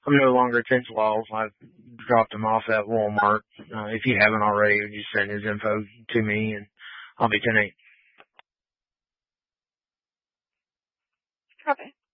I'm no longer 10th Laws. I've dropped him off at Walmart. If you haven't already, just send his info to me, and I'll be 10-8. Okay.